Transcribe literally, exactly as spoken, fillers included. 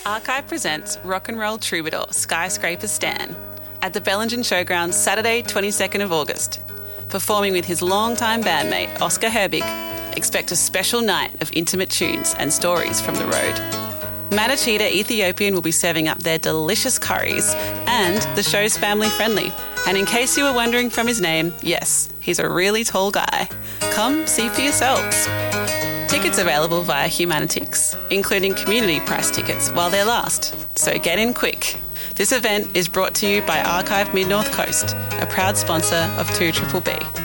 Archive presents rock and roll troubadour Skyscraper Stan at the Bellingen Showgrounds Saturday twenty-second of August. Performing with his longtime bandmate Oscar Herbig, expect a special night of intimate tunes and stories from the road. Matachita Ethiopian will be serving up their delicious curries, and the show's family friendly. And in case you were wondering from his name, yes, he's a really tall guy. Come see for yourselves. Tickets available via Humanitix, including community price tickets while they last. So get in quick. This event is brought to you by Archive Mid North Coast, a proud sponsor of two B B B.